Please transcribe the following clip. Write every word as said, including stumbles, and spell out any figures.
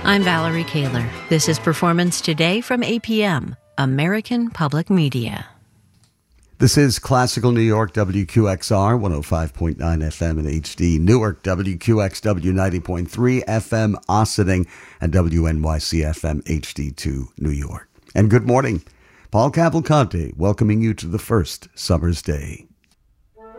I'm Valerie Kaler. This is Performance Today from A P M, American Public Media. This is Classical New York, W Q X R, one oh five point nine F M and H D. Newark, W Q X W, ninety point three F M, Ossining, and W N Y C F M, H D two, New York. And good morning. Paul Cavalcante welcoming you to the first summer's day.